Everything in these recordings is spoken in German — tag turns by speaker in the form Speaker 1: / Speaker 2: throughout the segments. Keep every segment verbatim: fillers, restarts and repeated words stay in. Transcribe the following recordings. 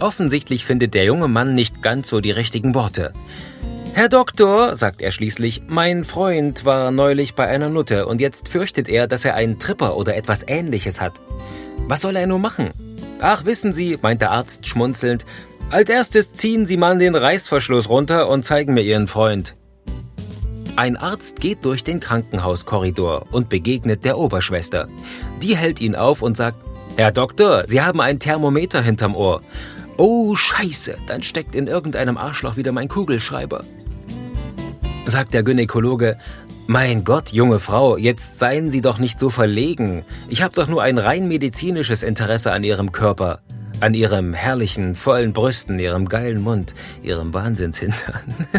Speaker 1: Offensichtlich findet der junge Mann nicht ganz so die richtigen Worte. »Herr Doktor«, sagt er schließlich, »mein Freund war neulich bei einer Nutte und jetzt fürchtet er, dass er einen Tripper oder etwas Ähnliches hat. Was soll er nur machen?« »Ach, wissen Sie«, meint der Arzt schmunzelnd, »als erstes ziehen Sie mal den Reißverschluss runter und zeigen mir Ihren Freund.« Ein Arzt geht durch den Krankenhauskorridor und begegnet der Oberschwester. Die hält ihn auf und sagt, »Herr Doktor, Sie haben ein Thermometer hinterm Ohr.« »Oh, Scheiße, dann steckt in irgendeinem Arschloch wieder mein Kugelschreiber.« Sagt der Gynäkologe, »Mein Gott, junge Frau, jetzt seien Sie doch nicht so verlegen. Ich habe doch nur ein rein medizinisches Interesse an Ihrem Körper. An Ihrem herrlichen, vollen Brüsten, Ihrem geilen Mund, Ihrem Wahnsinnshintern.«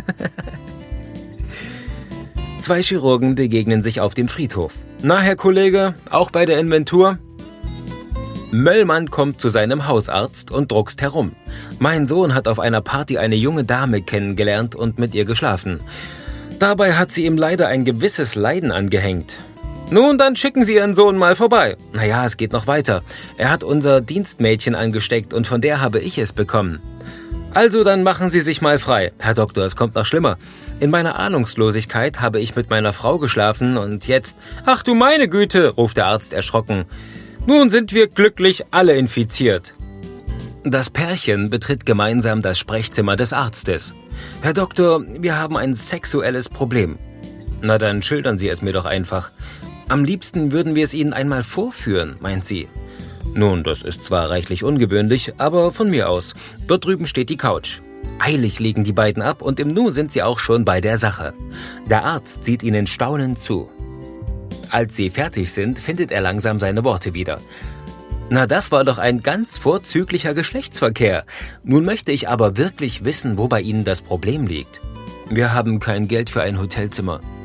Speaker 1: Zwei Chirurgen begegnen sich auf dem Friedhof. »Na, Herr Kollege, auch bei der Inventur?« Möllmann kommt zu seinem Hausarzt und druckst herum. »Mein Sohn hat auf einer Party eine junge Dame kennengelernt und mit ihr geschlafen. Dabei hat sie ihm leider ein gewisses Leiden angehängt. Nun, dann schicken Sie Ihren Sohn mal vorbei. Naja, es geht noch weiter. Er hat unser Dienstmädchen angesteckt und von der habe ich es bekommen. Also, dann machen Sie sich mal frei. Herr Doktor, es kommt noch schlimmer. In meiner Ahnungslosigkeit habe ich mit meiner Frau geschlafen und jetzt... Ach du meine Güte, ruft der Arzt erschrocken. Nun sind wir glücklich alle infiziert.« Das Pärchen betritt gemeinsam das Sprechzimmer des Arztes. »Herr Doktor, wir haben ein sexuelles Problem.« »Na dann schildern Sie es mir doch einfach. Am liebsten würden wir es Ihnen einmal vorführen«, meint sie. »Nun, das ist zwar reichlich ungewöhnlich, aber von mir aus. Dort drüben steht die Couch.« Eilig legen die beiden ab und im Nu sind sie auch schon bei der Sache. Der Arzt sieht ihnen staunend zu. Als sie fertig sind, findet er langsam seine Worte wieder. »Na, das war doch ein ganz vorzüglicher Geschlechtsverkehr. Nun möchte ich aber wirklich wissen, wo bei Ihnen das Problem liegt.« »Wir haben kein Geld für ein Hotelzimmer.«